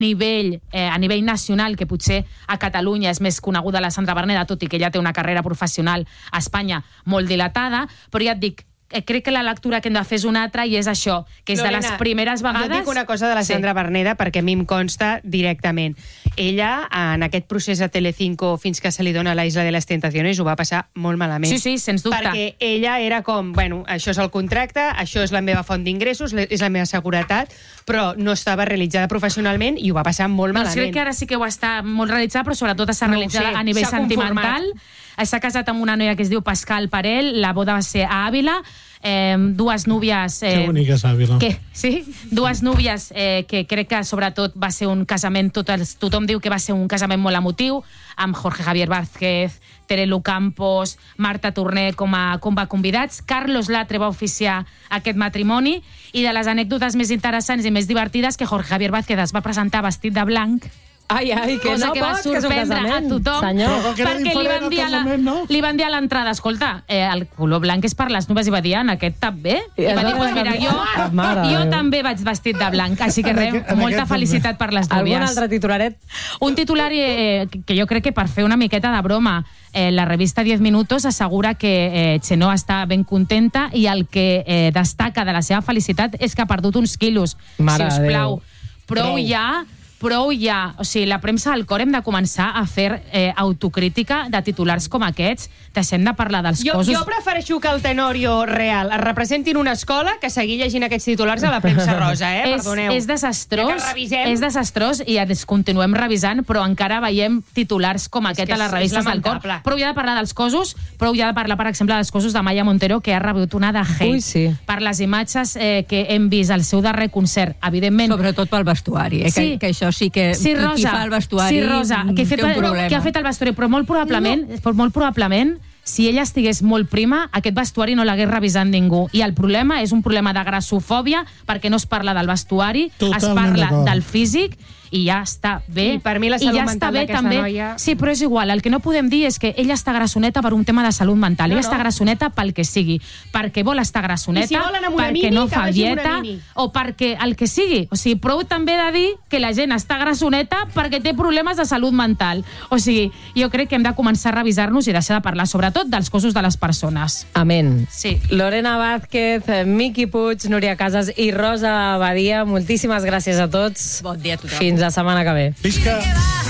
a nivell nacional, que potser a Catalunya és més coneguda la Sandra Berneda, tot i que ella té una carrera professional a Espanya molt dilatada, però ja et dic, crec que la lectura que hem de fer és una altra i és això, que és Lorena, de les primeres vegades... Jo dic una cosa de la Sandra Berneda perquè a mi em consta directament. Ella, en aquest procés a Telecinco fins que se li dona la Isla de les Tentaciones, ho va passar molt malament. Sí, sens dubte. Perquè ella era com, bueno, això és el contracte, això és la meva font d'ingressos, és la meva seguretat, però no estava realitzada professionalment i ho va passar molt malament. Crec que ara sí que ho està molt realitzada, però sobretot està realitzada a nivell sentimental. S'ha casat amb una noia que es diu Pascal Parel, la boda va ser a Àvila, dues núvies... Que bonica és Àvila. Sí, dues núvies que crec que sobretot va ser un casament, tothom diu que va ser un casament molt emotiu, amb Jorge Javier Vázquez, Terelu Campos, Marta Torné com a convidats. Carlos Latre va oficiar aquest matrimoni i de les anècdotes més interessants i més divertides que Jorge Javier Vázquez es va presentar vestit de blanc. Ai, que cosa no que va sorprendre a tothom, perquè li van dir a l'entrada, escolta, el color blanc és per les núvies, i va dir, en aquest també? I va dir, pues mira, jo també vaig vestit de blanc, així que res, molta felicitat per les núvies. Algun altre titularet? Un titular que jo crec que per fer una miqueta de broma, la revista 10 Minutos assegura que Chenó està ben contenta i el que destaca de la seva felicitat és que ha perdut uns quilos. Si us plau, prou ja. O sigui, la premsa del cor hem de començar a fer autocrítica de titulars com aquests. Deixem de parlar dels cossos. Jo prefereixo que el Tenorio real es representi en una escola que seguir llegint aquests titulars a la premsa rosa, perdoneu. És desastrós i ens continuem revisant, però encara veiem titulars com aquest a les revistes del cor. Prou ja de parlar dels cossos, prou ja de parlar, per exemple, dels cossos de Maya Montero, que ha rebut una de hate per les imatges que hem vist al seu darrer concert, evidentment. Sobretot pel vestuari, que això sí que qui fa el vestuari té un problema. Que ha fet el vestuari, però molt probablement si ella estigués molt prima, aquest vestuari no l'hagués revisat ningú. I el problema és un problema de grassofòbia, perquè no es parla del vestuari, es parla del físic, i ja està bé. I per mi la salut mental d'aquesta noia... Sí, però és igual. El que no podem dir és que ella està grassoneta per un tema de salut mental. Ella està grassoneta pel que sigui. Perquè vol estar grassoneta, perquè no fa dieta, o perquè el que sigui. O sigui, prou també de dir que la gent està grassoneta perquè té problemes de salut mental. O sigui, jo crec que hem de començar a revisar-nos i deixar de parlar, sobretot, dels cossos de les persones. Amén. Sí. Lorena Vázquez, Miqui Puig, Núria Casas i Rosa Badia, moltíssimes gràcies a tots. Bon dia a tothom. Fins la setmana que ve. Visca!